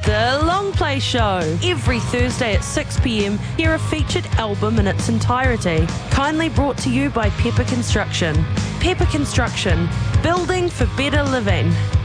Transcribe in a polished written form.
The Long Play Show. Every Thursday at 6 p.m, hear a featured album in its entirety. Kindly brought to you by Pepper Construction. Pepper Construction, building for better living.